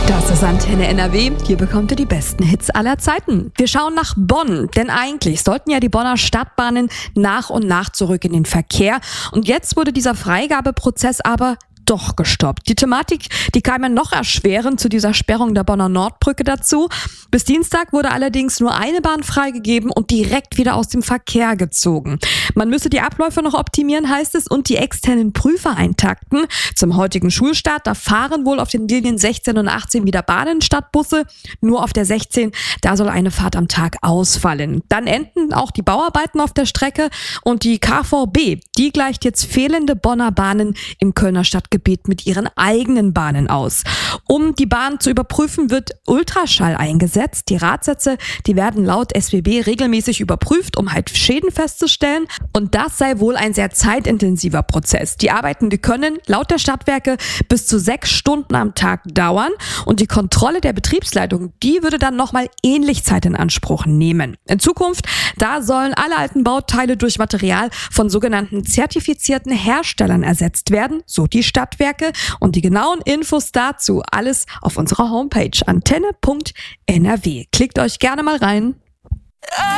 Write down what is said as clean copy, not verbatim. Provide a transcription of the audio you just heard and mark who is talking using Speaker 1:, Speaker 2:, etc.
Speaker 1: Das ist Antenne NRW. Hier bekommt ihr die besten Hits aller Zeiten. Wir schauen nach Bonn, denn eigentlich sollten ja die Bonner Stadtbahnen nach und nach zurück in den Verkehr. Und jetzt wurde dieser Freigabeprozess aber doch gestoppt. Die Thematik, die kam ja noch erschwerend zu dieser Sperrung der Bonner Nordbrücke dazu. Bis Dienstag wurde allerdings nur eine Bahn freigegeben und direkt wieder aus dem Verkehr gezogen. Man müsse die Abläufe noch optimieren, heißt es, und die externen Prüfer eintakten. Zum heutigen Schulstart, da fahren wohl auf den Linien 16 und 18 wieder Bahnen statt Busse. Nur auf der 16, da soll eine Fahrt am Tag ausfallen. Dann enden auch die Bauarbeiten auf der Strecke und die KVB, die gleicht jetzt fehlende Bonner Bahnen im Kölner Stadtgebiet mit ihren eigenen Bahnen aus. Um die Bahn zu überprüfen, wird Ultraschall eingesetzt. Die Radsätze, die werden laut SWB regelmäßig überprüft, um halt Schäden festzustellen. Und das sei wohl ein sehr zeitintensiver Prozess. Die Arbeiten, die können laut der Stadtwerke bis zu 6 Stunden am Tag dauern. Und die Kontrolle der Betriebsleitung, die würde dann nochmal ähnlich Zeit in Anspruch nehmen. In Zukunft, da sollen alle alten Bauteile durch Material von sogenannten zertifizierten Herstellern ersetzt werden, so die Stadtwerke. Und die genauen Infos dazu alles auf unserer Homepage antenne.nrw. Klickt euch gerne mal rein.